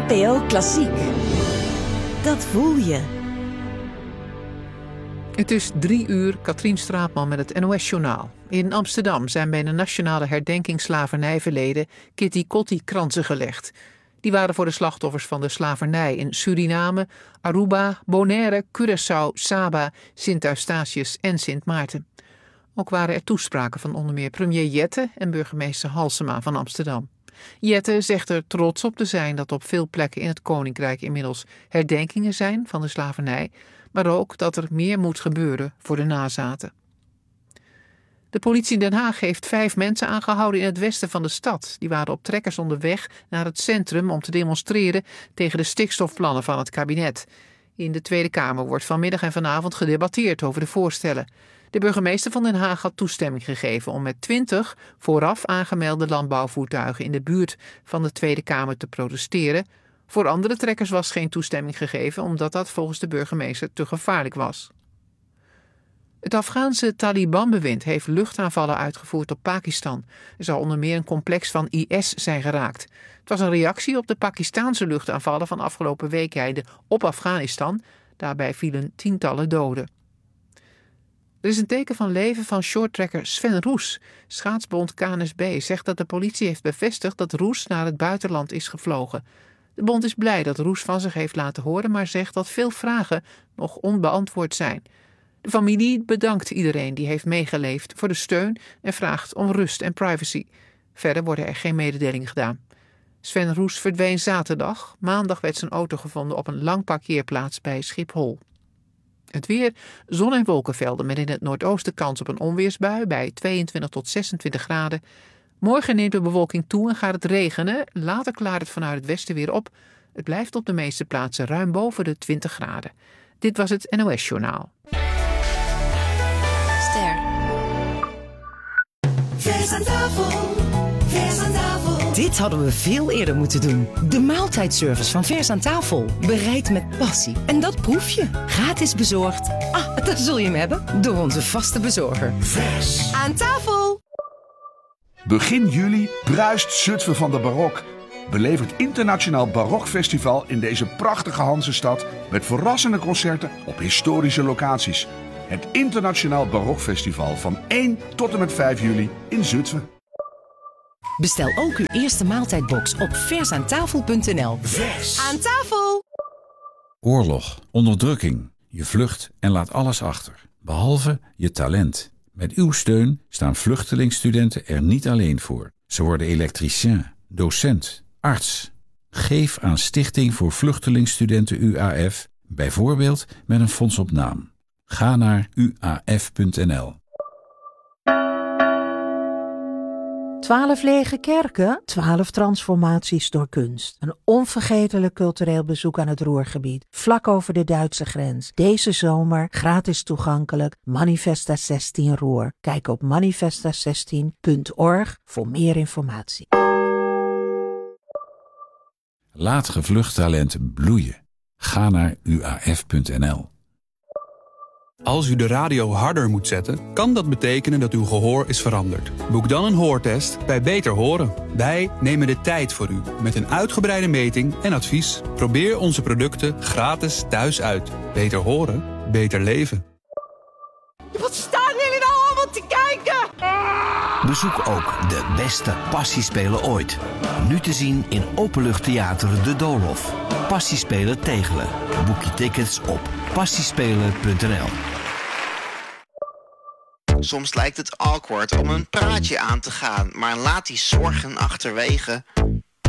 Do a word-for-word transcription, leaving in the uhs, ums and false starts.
N P O Klassiek. Dat voel je. Het is drie uur, Katrien Straatman met het N O S-journaal. In Amsterdam zijn bij de Nationale Herdenking Slavernijverleden Kitty Kotti kransen gelegd. Die waren voor de slachtoffers van de slavernij in Suriname, Aruba, Bonaire, Curaçao, Saba, Sint Eustatius en Sint Maarten. Ook waren er toespraken van onder meer premier Jette en burgemeester Halsema van Amsterdam. Jette zegt er trots op te zijn dat op veel plekken in het Koninkrijk inmiddels herdenkingen zijn van de slavernij, maar ook dat er meer moet gebeuren voor de nazaten. De politie in Den Haag heeft vijf mensen aangehouden in het westen van de stad. Die waren op trekkers onderweg naar het centrum om te demonstreren tegen de stikstofplannen van het kabinet. In de Tweede Kamer wordt vanmiddag en vanavond gedebatteerd over de voorstellen. De burgemeester van Den Haag had toestemming gegeven om met twintig vooraf aangemelde landbouwvoertuigen in de buurt van de Tweede Kamer te protesteren. Voor andere trekkers was geen toestemming gegeven omdat dat volgens de burgemeester te gevaarlijk was. Het Afghaanse Taliban-bewind heeft luchtaanvallen uitgevoerd op Pakistan. Er zou onder meer een complex van I S zijn geraakt. Het was een reactie op de Pakistaanse luchtaanvallen van afgelopen weekende op Afghanistan. Daarbij vielen tientallen doden. Er is een teken van leven van shorttrekker Sven Roes. Schaatsbond K N S B zegt dat de politie heeft bevestigd dat Roes naar het buitenland is gevlogen. De bond is blij dat Roes van zich heeft laten horen, maar zegt dat veel vragen nog onbeantwoord zijn. De familie bedankt iedereen die heeft meegeleefd voor de steun en vraagt om rust en privacy. Verder worden er geen mededelingen gedaan. Sven Roes verdween zaterdag. Maandag werd zijn auto gevonden op een lang parkeerplaats bij Schiphol. Het weer, zon- en wolkenvelden met in het noordoosten kans op een onweersbui bij tweeëntwintig tot zesentwintig graden. Morgen neemt de bewolking toe en gaat het regenen. Later klaart het vanuit het westen weer op. Het blijft op de meeste plaatsen ruim boven de twintig graden. Dit was het N O S-journaal. Ster. Vers aan tafel, vers aan tafel. Dit hadden we veel eerder moeten doen. De maaltijdservice van Vers aan tafel. Bereid met passie. En dat proef je. Gratis bezorgd. Ah, daar zul je hem hebben. Door onze vaste bezorger. Vers aan tafel. Begin juli bruist Zutphen van de barok. Beleef het Internationaal Barokfestival in deze prachtige Hansestad met verrassende concerten op historische locaties. Het Internationaal Barokfestival van één tot en met vijf juli in Zutphen. Bestel ook uw eerste maaltijdbox op versaantafel punt n l. Vers aan tafel. Oorlog, onderdrukking. Je vlucht en laat alles achter, behalve je talent. Met uw steun staan vluchtelingstudenten er niet alleen voor. Ze worden elektricien, docent, arts. Geef aan Stichting voor Vluchtelingstudenten U A F, bijvoorbeeld met een fonds op naam. Ga naar u a f punt n l. Twaalf lege kerken, twaalf transformaties door kunst. Een onvergetelijk cultureel bezoek aan het Ruhrgebied, vlak over de Duitse grens. Deze zomer gratis toegankelijk, Manifesta zestien Ruhr. Kijk op manifesta zestien punt org voor meer informatie. Laat gevlucht talent bloeien. Ga naar u a f punt n l. Als u de radio harder moet zetten, kan dat betekenen dat uw gehoor is veranderd. Boek dan een hoortest bij Beter Horen. Wij nemen de tijd voor u met een uitgebreide meting en advies. Probeer onze producten gratis thuis uit. Beter horen, beter leven. Wat staan jullie nou allemaal te kijken? Bezoek ook de beste Passiespelen ooit. Nu te zien in Openluchttheater De Doolhof. Passiespelen Tegelen. Boek je tickets op passiespelen punt n l. Soms lijkt het awkward om een praatje aan te gaan, maar laat die zorgen achterwege.